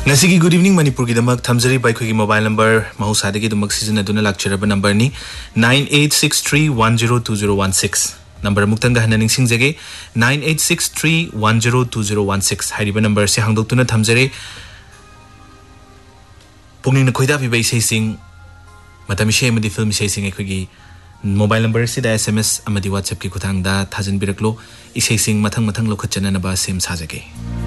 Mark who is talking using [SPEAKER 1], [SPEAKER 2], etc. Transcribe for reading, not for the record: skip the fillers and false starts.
[SPEAKER 1] Ngasigi good evening Manipur ki damak thamjari bai khoi mobile number mahusade ki damak season aduna lakcharaba number ni 9863102016 number muktanga hananing singjage 9863102016 hariba number se hangdoktuna thamjare pungning na khoida bi bai sei sing matami she amadi film sei sing khoi gi mobile number se da SMS amadi WhatsApp ki kuthang da thajan biraklo isei sing mathang mathang lokhat chana na ba sem sajage